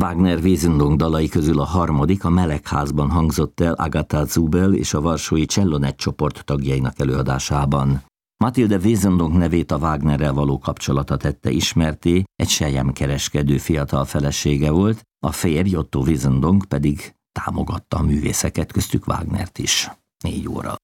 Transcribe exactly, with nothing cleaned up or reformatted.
Wagner Wesendonck dalai közül a harmadik a Melegházban hangzott el Agatha Zubel és a Varsói Csellonett csoport tagjainak előadásában. Mathilde Wesendonck nevét a Wagnerrel való kapcsolata tette ismerté, egy selyemkereskedő fiatal felesége volt, a férj Otto Wesendonck pedig támogatta a művészeket, köztük Wagnert is. Négy óra.